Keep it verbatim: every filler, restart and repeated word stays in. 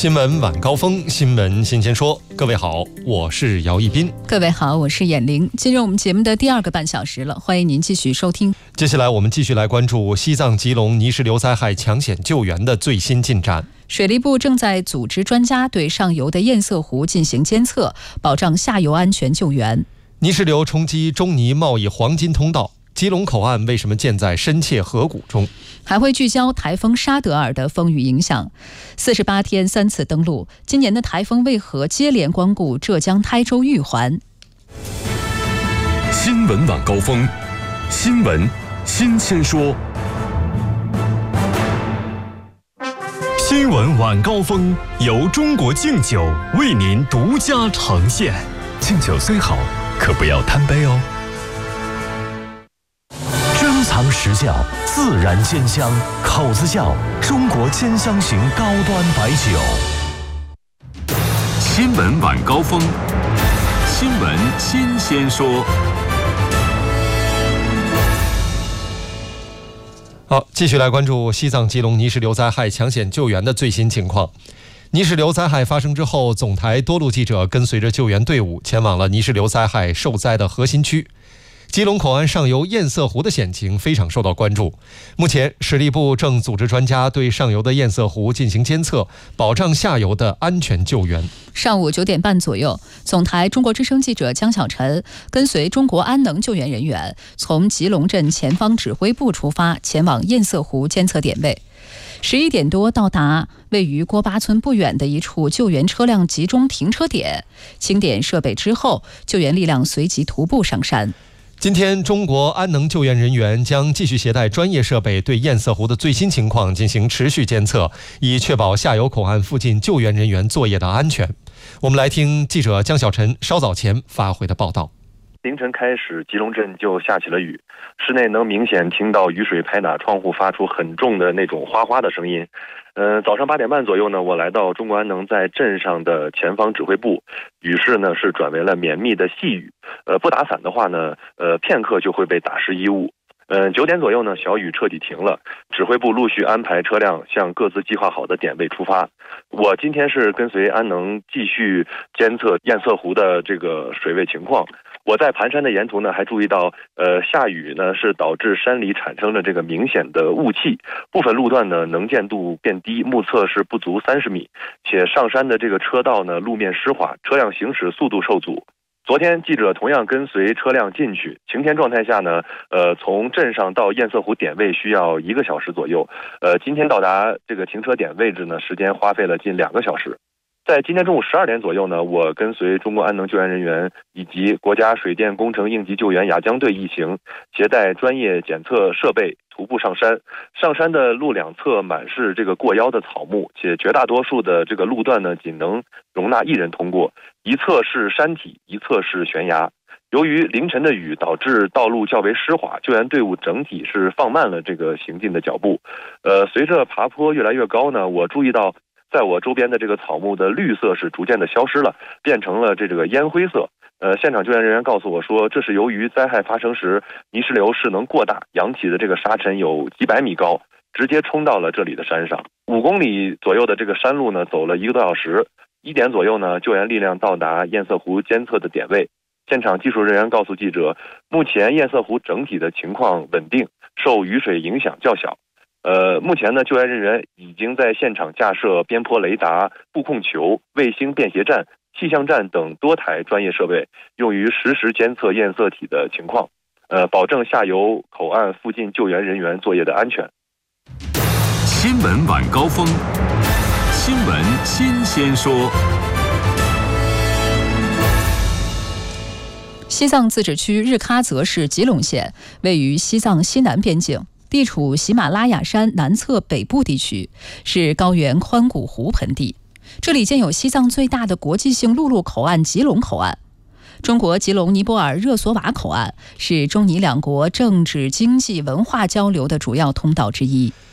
新闻晚高峰，新闻新鲜说。各位好，我是姚一斌。 各位好，我是闫玲。进入我们节目的第二个半小时了，欢迎您继续收听。 接下来我们继续来关注西藏吉隆泥石流灾害抢险救援的最新进展。 水利部正在组织专家对上游的堰塞湖进行监测，保障下游安全救援。 泥石流冲击中泥贸易黄金通道，吉隆口岸为什么建在深切河谷中？ 还会聚焦台风沙德尔的风雨影响。四十八天三次登陆，今年的台风为何接连光顾浙江台州玉环？ 新闻晚高峰，新闻新鲜说。新闻晚高峰由中国敬酒为您独家呈现。敬酒虽好，可不要贪杯哦。珍藏实窖，自然兼香，口子窖中国兼香型高端白酒。新闻晚高峰，新闻新鲜说。 好，继续来关注西藏吉隆泥石流灾害抢险救援的最新情况。泥石流灾害发生之后，总台多路记者跟随着救援队伍前往了泥石流灾害受灾的核心区。吉隆口岸上游堰塞湖的险情非常受到关注。目前，水利部正组织专家对上游的堰塞湖进行监测，保障下游的安全救援。 上午九点半左右，总台中国之声记者江小晨跟随中国安能救援人员从吉隆镇前方指挥部出发，前往堰塞湖监测点位。十一点多到达位于郭巴村不远的一处救援车辆集中停车点，清点设备之后，救援力量随即徒步上山。 今天，中国安能救援人员将继续携带专业设备对堰塞湖的最新情况进行持续监测，以确保下游口岸附近救援人员作业的安全。我们来听记者江小晨稍早前发回的报道。 凌晨开始，吉隆镇就下起了雨，室内能明显听到雨水拍打窗户发出很重的那种哗哗的声音。呃，早上八点半左右呢，我来到中国安能在镇上的前方指挥部，雨势呢是转为了绵密的细雨，呃，不打伞的话呢，呃，片刻就会被打湿衣物。嗯、呃，九点左右呢，小雨彻底停了，指挥部陆续安排车辆向各自计划好的点位出发。我今天是跟随安能继续监测堰塞湖的这个水位情况。我在盘山的沿途呢，还注意到，呃，下雨呢是导致山里产生了这个明显的雾气，部分路段呢能见度变低，目测是不足三十米，且上山的这个车道呢路面湿滑，车辆行驶速度受阻。昨天记者同样跟随车辆进去，晴天状态下呢，呃，从镇上到堰塞湖点位需要一个小时左右，呃，今天到达这个停车点位置呢，时间花费了近两个小时。在今天中午十二点左右呢，我跟随中国安能救援人员以及国家水电工程应急救援雅江队一行，携带专业检测设备徒步上山。上山的路两侧满是这个过腰的草木，且绝大多数的这个路段呢，仅能容纳一人通过，一侧是山体，一侧是悬崖。由于凌晨的雨导致道路较为湿滑，救援队伍整体是放慢了这个行进的脚步。呃，随着爬坡越来越高呢，我注意到在我周边的这个草木的绿色是逐渐的消失了，变成了这个烟灰色。呃，现场救援人员告诉我说，这是由于灾害发生时泥石流势能过大，扬起的这个沙尘有几百米高，直接冲到了这里的山上。五公里左右的这个山路呢，走了一个多小时。一点左右呢，救援力量到达堰塞湖监测的点位。现场技术人员告诉记者，目前堰塞湖整体的情况稳定，受雨水影响较小。呃，目前呢，救援人员已经在现场架设边坡雷达、布控球、卫星便携站、气象站等多台专业设备，用于实时监测堰塞体的情况，呃，保证下游口岸附近救援人员作业的安全。 新闻晚高峰，新闻新鲜说。 西藏自治区日喀则市吉隆县位于西藏西南边境，地处喜马拉雅山南侧北部地区，是高原宽谷湖盆地。这里建有西藏最大的国际性陆路口岸吉隆口岸。中国吉隆尼泊尔热索瓦口岸是中尼两国政治、经济、文化交流的主要通道之一。